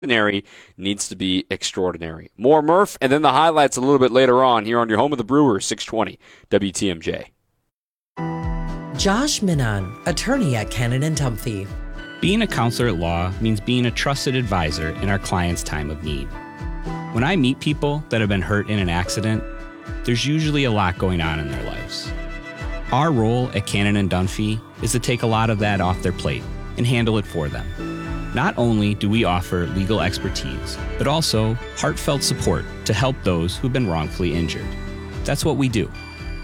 ordinary needs to be extraordinary. More Murph, and then the highlights a little bit later on here on your home of the Brewers, 620 WTMJ. Josh Minan, attorney at Cannon and Tumphy. Being a counselor at law means being a trusted advisor in our clients' time of need. When I meet people that have been hurt in an accident, there's usually a lot going on in their lives. Our role at Cannon and Dunphy is to take a lot of that off their plate and handle it for them. Not only do we offer legal expertise, but also heartfelt support to help those who've been wrongfully injured. That's what we do.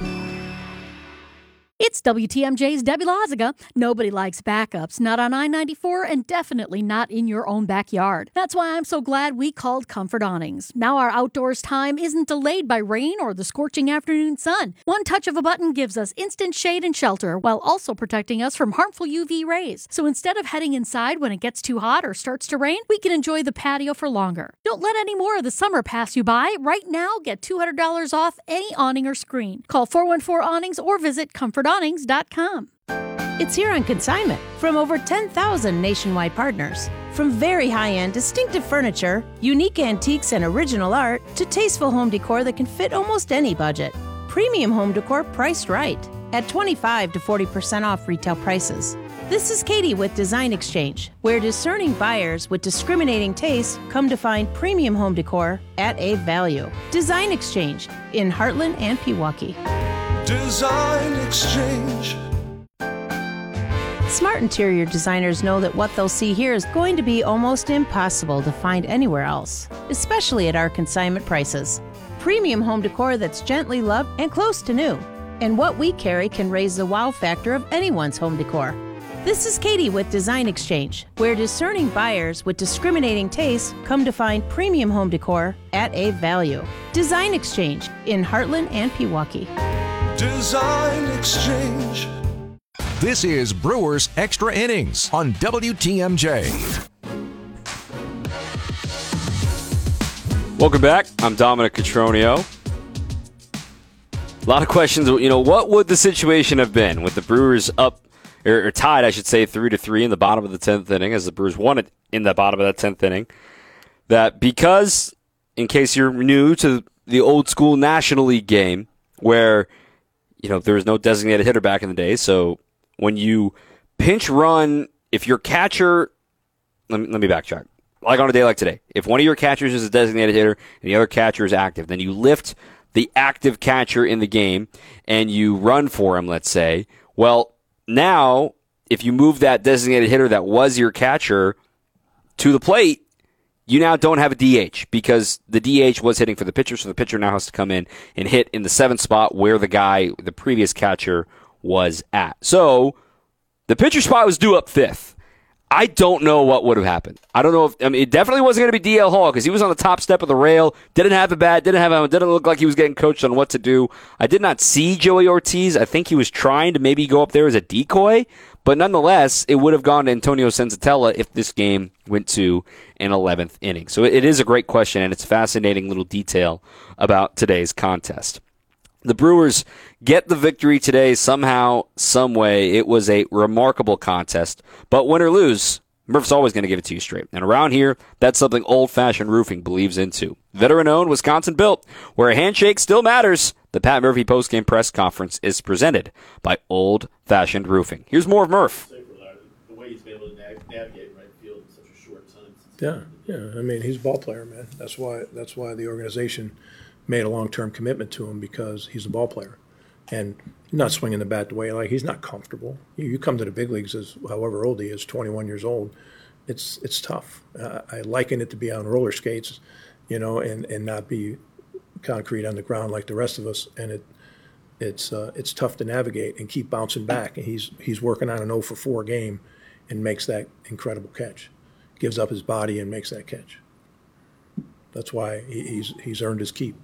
It's WTMJ's Debbie Loziga. Nobody likes backups, not on I-94 and definitely not in your own backyard. That's why I'm so glad we called Comfort Awnings. Now our outdoors time isn't delayed by rain or the scorching afternoon sun. One touch of a button gives us instant shade and shelter while also protecting us from harmful UV rays. So instead of heading inside when it gets too hot or starts to rain, we can enjoy the patio for longer. Don't let any more of the summer pass you by. Right now, get $200 off any awning or screen. Call 414-AWNINGS or visit comfortawnings.com. It's here on consignment from over 10,000 nationwide partners. From very high-end, distinctive furniture, unique antiques and original art, to tasteful home decor that can fit almost any budget. Premium home decor priced right at 25 to 40% off retail prices. This is Katie with Design Exchange, where discerning buyers with discriminating taste come to find premium home decor at a value. Design Exchange in Heartland and Pewaukee. Design Exchange. Smart interior designers know that what they'll see here is going to be almost impossible to find anywhere else, especially at our consignment prices. Premium home decor that's gently loved and close to new. And what we carry can raise the wow factor of anyone's home decor. This is Katie with Design Exchange, where discerning buyers with discriminating taste come to find premium home decor at a value. Design Exchange in Heartland and Pewaukee. Design Exchange. This is Brewers Extra Innings on WTMJ. Welcome back. I'm Dominic Cotroneo. A lot of questions. What would the situation have been with the Brewers up, or tied, I should say, 3-3 in the bottom of the 10th inning, as the Brewers won it in the bottom of that 10th inning? That because, in case you're new to the old school National League game, where there was no designated hitter back in the day, so when you pinch run, if your catcher, let me backtrack. Like on a day like today, if one of your catchers is a designated hitter and the other catcher is active, then you lift the active catcher in the game and you run for him, let's say. Well, now, if you move that designated hitter that was your catcher to the plate, you now don't have a DH because the DH was hitting for the pitcher, so the pitcher now has to come in and hit in the 7th spot where the previous catcher was at. So the pitcher spot was due up 5th. I don't know what would have happened. I don't know if it definitely wasn't going to be DL Hall because he was on the top step of the rail, didn't have a bat, didn't look like he was getting coached on what to do. I did not see Joey Ortiz. I think he was trying to maybe go up there as a decoy, but nonetheless, it would have gone to Antonio Senzatella if this game went to an 11th inning. So it is a great question, and it's a fascinating little detail about today's contest. The Brewers get the victory today somehow, some way. It was a remarkable contest. But win or lose, Murph's always going to give it to you straight. And around here, that's something old-fashioned roofing believes into. Veteran-owned, Wisconsin-built, where a handshake still matters. The Pat Murphy postgame press conference is presented by Old Fashioned Roofing. Here's more of Murph. The way he's been able to navigate right field in such a short time. Yeah. I mean, he's a ball player, man. That's why the organization made a long-term commitment to him, because he's a ball player. And he's not swinging the bat the way he's not comfortable. You come to the big leagues as however old he is, 21 years old. It's tough. I liken it to be on roller skates, and not be concrete on the ground like the rest of us. And it's tough to navigate and keep bouncing back. And he's working on an 0 for 4 game and makes that incredible catch. Gives up his body and makes that catch. That's why he's earned his keep.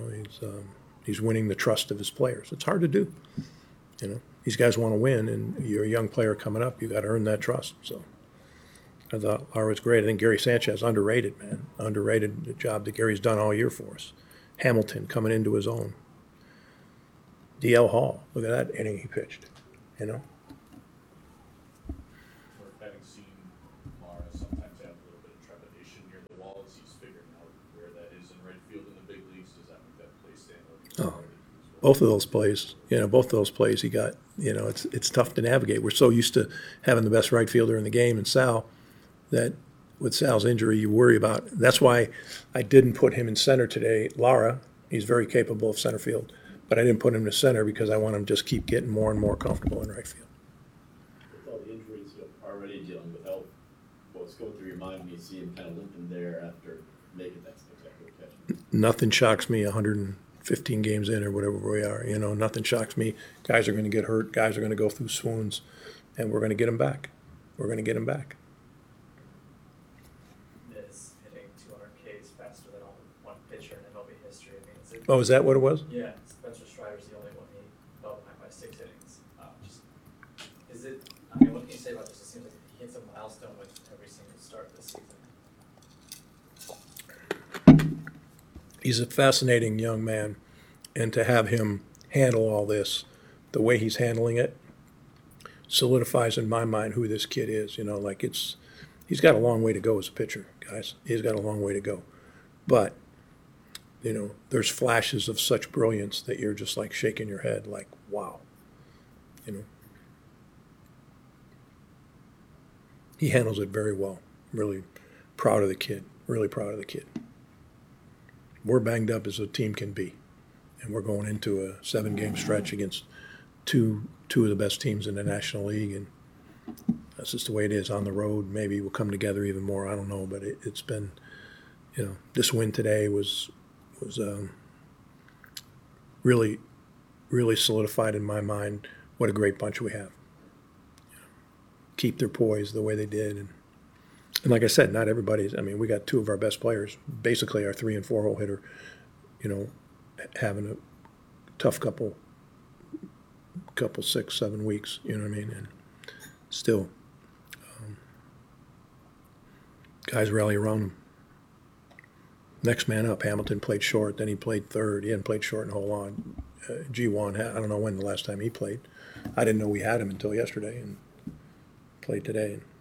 He's winning the trust of his players. It's hard to do. These guys want to win, and you're a young player coming up. You got to earn that trust. So I thought Lara was great. I think Gary Sanchez, underrated, man. Underrated the job that Gary's done all year for us. Hamilton coming into his own. DL Hall, look at that inning he pitched. Having seen Lara sometimes have a little bit of trepidation near both of those plays, he got, it's tough to navigate. We're so used to having the best right fielder in the game, and Sal, that with Sal's injury, you worry about. That's why I didn't put him in center today. Lara, he's very capable of center field, but I didn't put him in center because I want him to just keep getting more and more comfortable in right field. With all the injuries you're already dealing with, what's going through your mind when you see him kind of limping there after making that spectacular catch? Nothing shocks me 115 games in or whatever we are. Nothing shocks me. Guys are going to get hurt. Guys are going to go through swoons, and we're going to get them back. We're going to get them back. Is hitting 200 Ks faster than one pitcher in MLB history. I mean, Oh, is that what it was? Yeah, Spencer Strider's the only one he fell behind by 6 innings. What can you say about this? It seems like he hits a milestone with every single start this season. He's a fascinating young man, and to have him handle all this, the way he's handling it, solidifies in my mind who this kid is. He's got a long way to go as a pitcher, guys. He's got a long way to go. But, there's flashes of such brilliance that you're just like shaking your head like, wow. He handles it very well. Really proud of the kid. Really proud of the kid. We're banged up as a team can be. And we're going into a 7-game stretch against two of the best teams in the National League. And that's just the way it is on the road. Maybe we'll come together even more. I don't know. But it's been, this win today was really, really solidified in my mind what a great bunch we have. Keep their poise the way they did. And like I said, not everybody's. We got 2 of our best players, basically our 3 and 4 hole hitter, having a tough couple 6-7 weeks, and still guys rally around him. Next man up, Hamilton played short, then he played third. He hadn't played short in a whole lot. G1, I don't know when the last time he played. I didn't know we had him until yesterday, and played today. And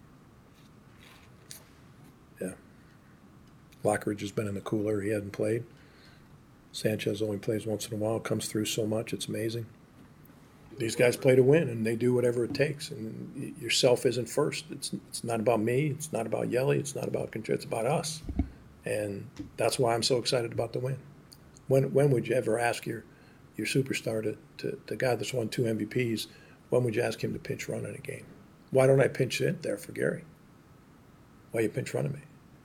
yeah. Lockridge has been in the cooler. He hadn't played. Sanchez only plays once in a while, comes through so much, it's amazing. These guys play to win, and they do whatever it takes. And yourself isn't first. It's not about me. It's not about Yelly. It's not about Contreras. It's about us. And that's why I'm so excited about the win. When would you ever ask your superstar to the guy that's won 2 MVPs, when would you ask him to pinch run in a game? Why don't I pinch it there for Gary? Why you pinch running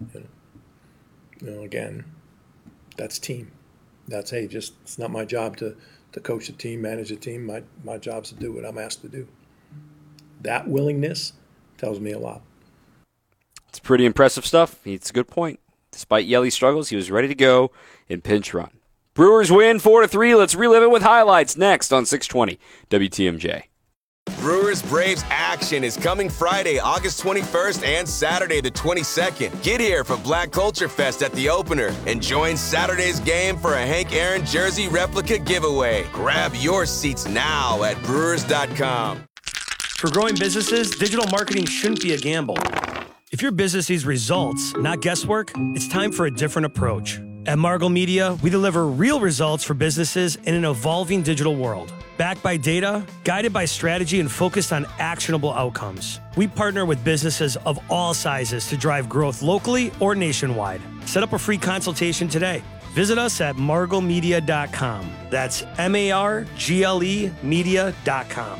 me? Again, that's team. That's, hey, it's not my job to coach the team, manage the team. My job's to do what I'm asked to do. That willingness tells me a lot. It's pretty impressive stuff. It's a good point. Despite Yelly's struggles, he was ready to go in pinch run. Brewers win 4-3. Let's relive it with highlights next on 620 WTMJ. Brewers Braves action is coming Friday, August 21st and Saturday the 22nd. Get here for Black Culture Fest at the opener and join Saturday's game for a Hank Aaron jersey replica giveaway. Grab your seats now at Brewers.com. For growing businesses, digital marketing shouldn't be a gamble. If your business needs results, not guesswork, it's time for a different approach. At Margle Media, we deliver real results for businesses in an evolving digital world. Backed by data, guided by strategy, and focused on actionable outcomes. We partner with businesses of all sizes to drive growth locally or nationwide. Set up a free consultation today. Visit us at marglemedia.com. That's MARGLE media.com.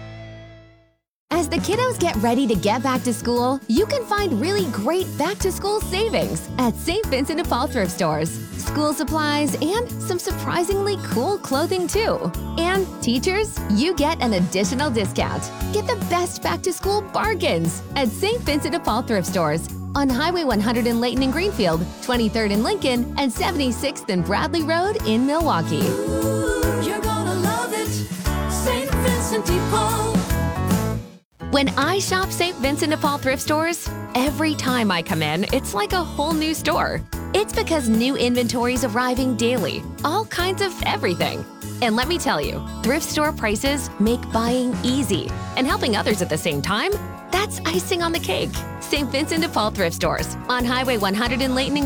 As the kiddos get ready to get back to school, you can find really great back-to-school savings at St. Vincent de Paul thrift stores. School supplies and some surprisingly cool clothing too. And teachers, you get an additional discount. Get the best back-to-school bargains at St. Vincent de Paul thrift stores on Highway 100 in Layton and Greenfield, 23rd in Lincoln, and 76th and Bradley Road in Milwaukee. Ooh, you're gonna love it, St. Vincent de Paul. When I shop St. Vincent de Paul thrift stores, every time I come in, it's like a whole new store. It's because new inventory's arriving daily, all kinds of everything. And let me tell you, thrift store prices make buying easy. And helping others at the same time, that's icing on the cake. St. Vincent de Paul thrift stores on Highway 100 in Layton and